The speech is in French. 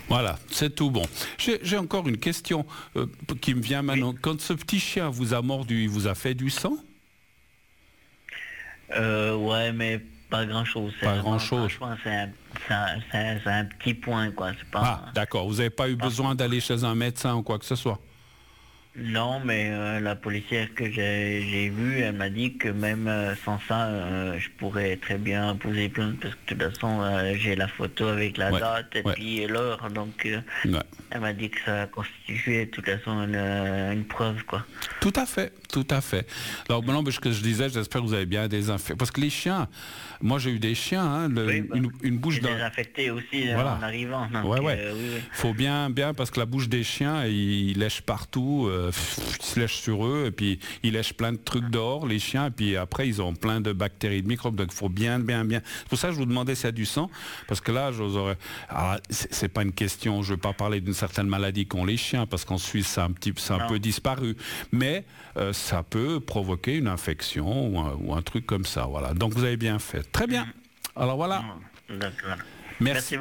Voilà, c'est tout bon. J'ai encore une question qui me vient maintenant. Oui. Quand ce petit chien vous a mordu, il vous a fait du sang? Ouais, mais pas grand-chose. C'est Pas vraiment, grand-chose. franchement, c'est un petit point, quoi. C'est Ah, pas... d'accord. Vous n'avez pas eu pas besoin d'aller chez un médecin ou quoi que ce soit? Non, mais la policière que j'ai vue, elle m'a dit que même sans ça, je pourrais très bien poser plainte parce que de toute façon, j'ai la photo avec la Ouais, date et ouais. puis l'heure. Donc, Ouais. elle m'a dit que ça constituait de toute façon une preuve, quoi. Tout à fait, tout à fait. Alors maintenant, ce que je disais, j'espère que vous avez bien désinfecté. Parce que les chiens, moi j'ai eu des chiens, hein, Oui, bah, une bouche j'ai dans... désinfecté aussi Voilà. en arrivant. Donc, Ouais, ouais. oui, oui. Faut bien, parce que la bouche des chiens, ils lèchent partout, ils se lèchent sur eux, et puis ils lèchent plein de trucs dehors, les chiens, et puis après ils ont plein de bactéries, de microbes, donc il faut bien. C'est pour ça que je vous demandais s'il y a du sang, parce que là, c'est pas une question, je veux pas parler d'une certaine maladie qu'ont les chiens, parce qu'en Suisse c'est un peu disparu, mais ça peut provoquer une infection ou un truc comme ça, voilà. Donc vous avez bien fait. Très bien. Alors voilà. D'accord. Merci.